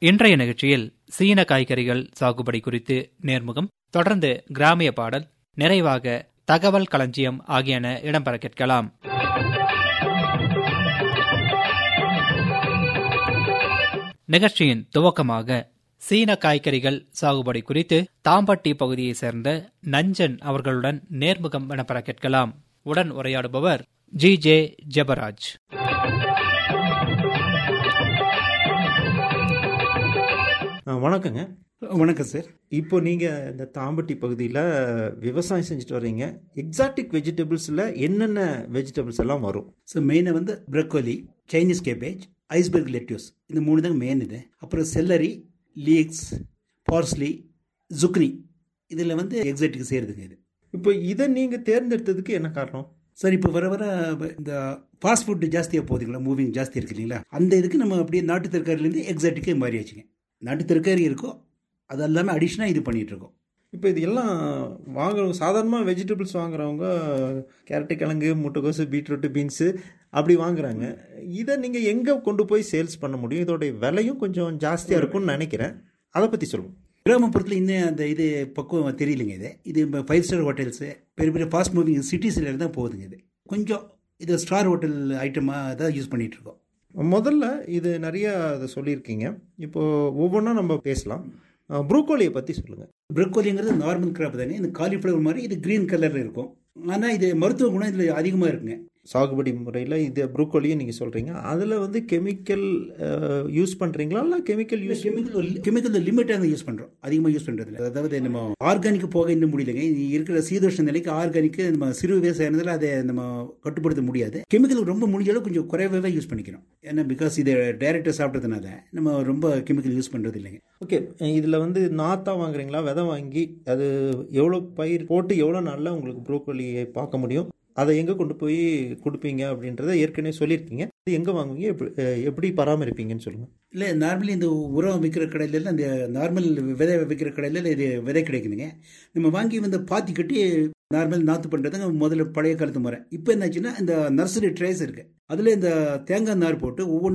இன்றைய நிகழ்ச்சியில் சீன காய்கறிகள் சாகுபடி குறித்து நேர்முகம், தொடர்ந்து கிராமிய பாடல், நிறைவாக தகவல் களஞ்சியம் ஆகியன இடம்பெற கேட்கலாம். நிகழ்ச்சியின் துவக்கமாக சீன காய்கறிகள் சாகுபடி குறித்து தாம்பட்டி பகுதியைச் சேர்ந்த நஞ்சன் அவர்களுடன் நேர்முகம் இடம்பெற கேட்கலாம். உடன் உரையாடுபவர் ஜி.ஜே. ஜெபராஜ். வணக்கங்க. வணக்கம் சார். இப்போ நீங்கள் இந்த தாம்பட்டி பகுதியில் விவசாயம் செஞ்சுட்டு வர்றீங்க. எக்ஸாட்டிக் வெஜிடபிள்ஸில் என்னென்ன வெஜிடபிள்ஸ் எல்லாம் வரும்? ஸோ மெயினாக வந்து broccoli, Chinese cabbage, iceberg lettuce, இந்த 3 தான் மெயின். இது அப்புறம் செல்லரி, லீக்ஸ், பார்ஸ்லி, ஜுக்னி, இதில் வந்து எக்ஸாட்டிக் செய்கிறதுங்க. இது இப்போ இதை நீங்கள் தேர்ந்தெடுத்ததுக்கு என்ன காரணம்? சார், இப்போ வர வர இந்த ஃபாஸ்ட் ஃபுட்டு ஜாஸ்தியாக போகுதுங்களா, மூவிங் ஜாஸ்தி இருக்கு இல்லைங்களா, அந்த இதுக்கு நம்ம அப்படியே நாட்டு தரக்காரிலேருந்து எக்ஸாட்டிக்கே மாறியாச்சுங்க. நாட்டு தரக்காரி இருக்கும், அது எல்லாமே அடிஷ்னலாக இது பண்ணிகிட்ருக்கோம். இப்போ இது எல்லாம் வாங்குறவங்க, சாதாரணமாக வெஜிடபிள்ஸ் வாங்குறவங்க கேரட்டு, கிழங்கு, முட்டைக்கோசு, பீட்ரூட்டு, பீன்ஸு அப்படி வாங்குறாங்க. இதை நீங்கள் எங்கே கொண்டு போய் சேல்ஸ் பண்ண முடியும்? இதோடைய விலையும் கொஞ்சம் ஜாஸ்தியாக இருக்கும்னு நினைக்கிறேன். அதை பற்றி சொல்லுங்கள். கிராமப்புறத்தில் இன்னும் அந்த இது பக்குவம் தெரியலைங்க. இது 5 ஸ்டார் ஹோட்டல்ஸு, பெரிய பெரிய ஃபாஸ்ட் மூவிங் சிட்டிஸில் தான் போகுதுங்க. இது கொஞ்சம் இது ஸ்டார் ஹோட்டல் ஐட்டமாக தான் யூஸ் பண்ணிகிட்ருக்கோம். முதல்ல இது நிறையா அதை சொல்லியிருக்கீங்க. இப்போது ஒவ்வொன்றா நம்ம பேசலாம். ப்ரூக்கோலியை பற்றி சொல்லுங்கள். ப்ரக்கோலிங்கிறது நார்மல் கிராப் தானே. இந்த காலிஃப்ளவர் மாதிரி இது க்ரீன் கலரில் இருக்கும். ஆனால் இது மருத்துவ குணம் இதில் அதிகமாக இருக்குங்க. சாகுபடி முறையில் இது ப்ரூக்கோலியை நீங்கள் சொல்கிறீங்க. அதில் வந்து கெமிக்கல் யூஸ் பண்ணுறீங்களா? இல்லை கெமிக்கல் லிமிட்டாக யூஸ் பண்ணுறோம், அதிகமாக யூஸ் பண்ணுறதில்ல. அதாவது நம்ம ஆர்கானிக் போக இன்னும் முடியலைங்க. இருக்கிற சீதோஷ்ண நிலைக்கு ஆர்கானிக் நம்ம சிறு விவசாயத்தில் அதை நம்ம கட்டுப்படுத்த முடியாது. கெமிக்கல் ரொம்ப முடிஞ்ச அளவு கொஞ்சம் குறைவாக யூஸ் பண்ணிக்கிறோம். ஏன்னா பிகாஸ் இதை டைரெக்டாக சாப்பிட்றதுனால நம்ம ரொம்ப கெமிக்கல் யூஸ் பண்ணுறது இல்லைங்க. ஓகே. இதில் வந்து நாற்றா வாங்குறீங்களா, விதை வாங்கி அது எவ்வளோ பயிர் போட்டு எவ்வளோ நாளில் உங்களுக்கு ப்ரூக்கோலியை பார்க்க முடியும்? அதை எங்கே கொண்டு போய் கொடுப்பீங்க அப்படின்றத ஏற்கனவே சொல்லியிருக்கீங்க. இது எங்கே வாங்குவீங்க, எப்படி பராமரிப்பீங்கன்னு சொல்லுங்கள். இல்லை, நார்மலி இந்த உரம் விற்கிற கடையிலலாம், இந்த நார்மல் விதை விற்கிற கடையில் இது விதை கிடைக்குதுங்க. நம்ம வாங்கி வந்து பாத்தி கட்டி நார்மல் நாற்று பண்ணுறதுங்க முதல்ல பழைய காலத்து முறை. இப்போ என்னாச்சுன்னா இந்த நர்சரி ட்ரேஸ் இருக்குது, அதில் இந்த தேங்காய் நார் போட்டு ஒவ்வொன்று